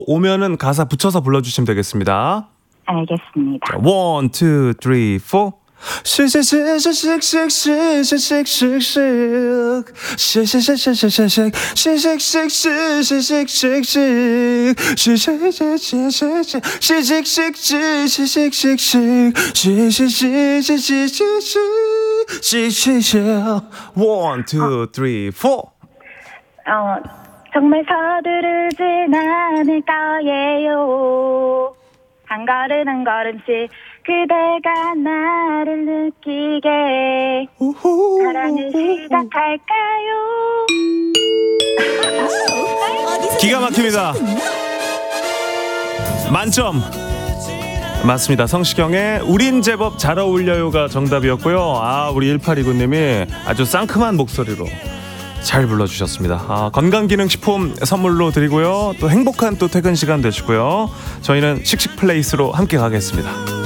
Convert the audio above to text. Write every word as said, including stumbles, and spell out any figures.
오면은 가사 붙여서 불러주시면 되겠습니다. 알겠습니다. 자, one, two, three, four. one, two, three, four. 어, 정말 서두르진 않을 거예요. 한 걸음 한 걸음씩 그대가 나를 느끼게 사랑을 시작할까요? 기가 막힙니다. 만점. 맞습니다. 성시경의 우린 제법 잘 어울려요가 정답이었고요. 아, 우리 일팔이구 님이 아주 상큼한 목소리로 잘 불러주셨습니다. 아, 건강기능식품 선물로 드리고요. 또 행복한 또 퇴근 시간 되시고요. 저희는 씩씩플레이스로 함께 가겠습니다.